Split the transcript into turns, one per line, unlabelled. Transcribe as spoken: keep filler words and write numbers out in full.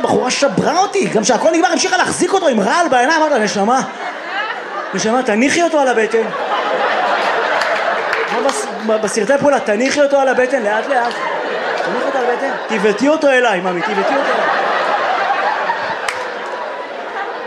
הבחורה שברה אותי, גם שהכל נגמר, המשיכה להחזיק אותו עם רעל בעיניים, אמרת, נשמה, נשמה, תניחי אותו על הבטן. בסרטי פעולה, תניחי אותו על הבטן, לאט לאט. תניחי אותו על הבטן, תיבטי אותו אליי, ממי, תיבטי אותו אליי.